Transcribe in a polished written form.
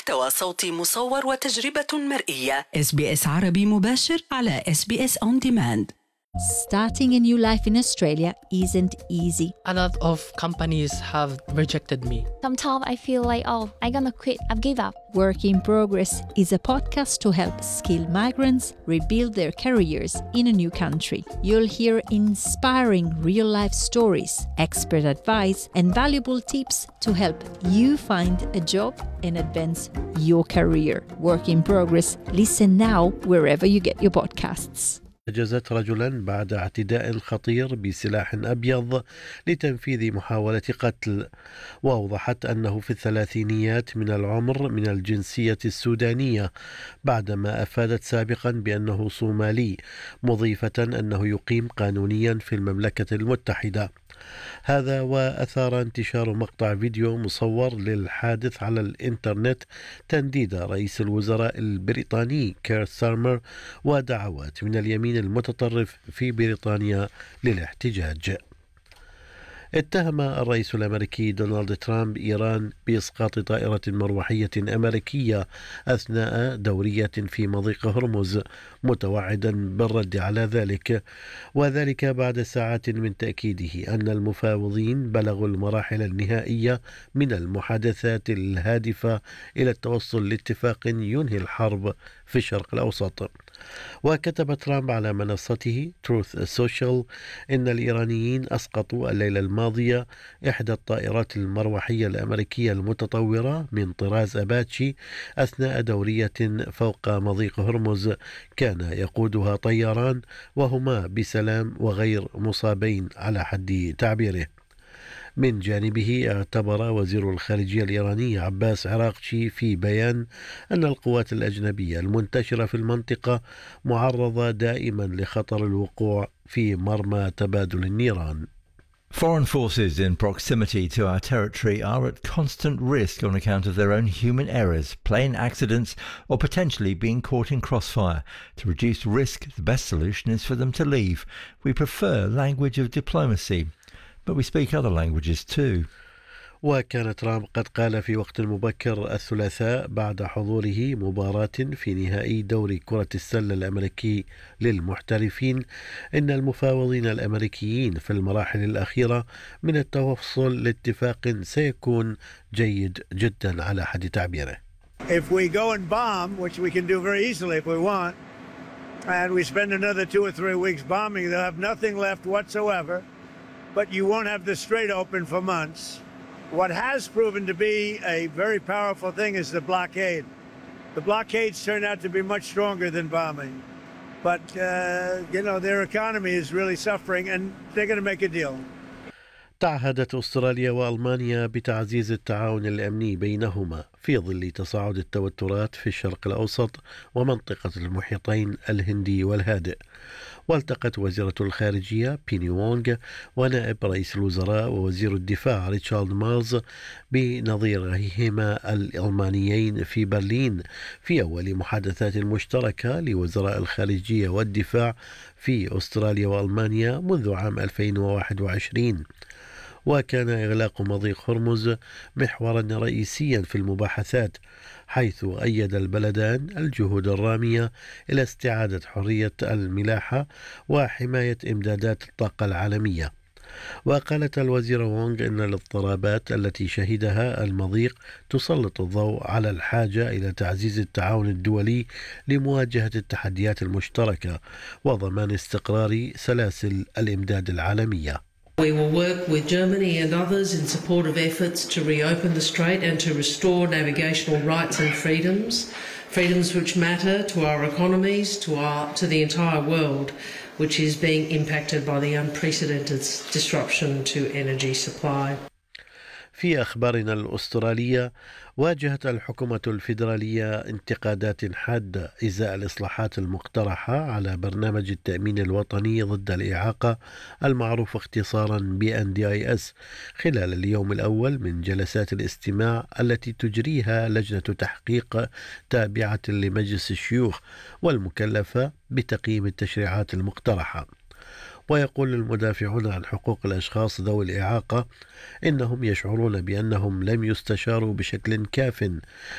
محتوى صوتي مصور وتجربة مرئية. SBS عربي مباشر على SBS On Demand. Starting a new life in Australia isn't easy. A lot of companies have rejected me. Sometimes I feel like, I'm gonna quit, I've give up. Work in Progress is a podcast to help skilled migrants rebuild their careers in a new country. You'll hear inspiring real-life stories, expert advice, and valuable tips to help you find a job and advance your career. Work in Progress. Listen now wherever you get your podcasts. أجازت رجلا بعد اعتداء خطير بسلاح أبيض لتنفيذ محاولة قتل، وأوضحت أنه في الثلاثينيات من العمر من الجنسية السودانية، بعدما أفادت سابقا بأنه صومالي، مضيفة أنه يقيم قانونيا في المملكة المتحدة. هذا وأثار انتشار مقطع فيديو مصور للحادث على الإنترنت تنديد رئيس الوزراء البريطاني كير ستارمر ودعوات من اليمين المتطرف في بريطانيا للاحتجاج. اتهم الرئيس الأمريكي دونالد ترامب إيران بإسقاط طائرة مروحية أمريكية أثناء دورية في مضيق هرمز، متوعدا بالرد على ذلك، وذلك بعد ساعات من تأكيده أن المفاوضين بلغوا المراحل النهائية من المحادثات الهادفة إلى التوصل لاتفاق ينهي الحرب في الشرق الأوسط. وكتب ترامب على منصته تروث سوشيال إن الإيرانيين أسقطوا الليلة الماضية إحدى الطائرات المروحية الأمريكية المتطورة من طراز أباتشي أثناء دورية فوق مضيق هرمز كان يقودها طيران، وهما بسلام وغير مصابين على حد تعبيره. من جانبه اعتبر وزير الخارجية الإيراني عباس عراقچي في بيان أن القوات الأجنبية المنتشرة في المنطقة معرضة دائما لخطر الوقوع في مرمى تبادل النيران. Foreign forces in proximity to our territory are at constant risk on account of their own human errors, plane accidents, or potentially being caught in crossfire. To reduce risk, the best solution is for them to leave. We prefer language of diplomacy, but we speak other languages too. وكان ترامب قد قال في وقت مبكر الثلاثاء بعد حضوره مباراة في نهائي دوري كرة السلة الأمريكي للمحترفين إن المفاوضين الأمريكيين في المراحل الأخيرة من التوصل لاتفاق سيكون جيد جدا على حد تعبيره. If we go and bomb, which we can do very easily if we want, and we spend another 2 or 3 weeks bombing, they'll have nothing left whatsoever, but you won't have the strait open for months. What has proven to be a very powerful thing is the blockade. The blockades turn out to be much stronger than bombing. But, their economy is really suffering and they're going to make a deal. تعهدت أستراليا وألمانيا بتعزيز التعاون الأمني بينهما في ظل تصاعد التوترات في الشرق الأوسط ومنطقة المحيطين الهندي والهادئ. والتقت وزيرة الخارجية بيني وونغ ونائب رئيس الوزراء ووزير الدفاع ريتشارد مالز بنظيريهما الألمانيين في برلين في أول محادثات مشتركة لوزراء الخارجية والدفاع في أستراليا وألمانيا منذ عام 2021. وكان إغلاق مضيق هرمز محورا رئيسيا في المباحثات، حيث أيد البلدان الجهود الرامية إلى استعادة حرية الملاحة وحماية إمدادات الطاقة العالمية. وقالت الوزيرة وونغ إن الاضطرابات التي شهدها المضيق تسلط الضوء على الحاجة إلى تعزيز التعاون الدولي لمواجهة التحديات المشتركة وضمان استقرار سلاسل الإمداد العالمية. We will work with Germany and others in support of efforts to reopen the strait and to restore navigational rights and freedoms which matter to our economies, to the entire world, which is being impacted by the unprecedented disruption to energy supply. في أخبارنا الأسترالية، واجهت الحكومة الفيدرالية انتقادات حادة إزاء الإصلاحات المقترحة على برنامج التأمين الوطني ضد الإعاقة المعروف اختصارا BNDIS خلال اليوم الأول من جلسات الاستماع التي تجريها لجنة تحقيق تابعة لمجلس الشيوخ والمكلفة بتقييم التشريعات المقترحة. ويقول المدافعون عن حقوق الأشخاص ذوي الإعاقة إنهم يشعرون بأنهم لم يستشاروا بشكل كاف